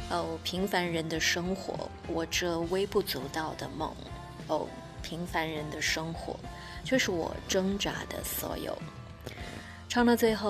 哦，平凡人的生活，我这微不足道的梦。哦，平凡人的生活，却是我挣扎的所有。唱到最后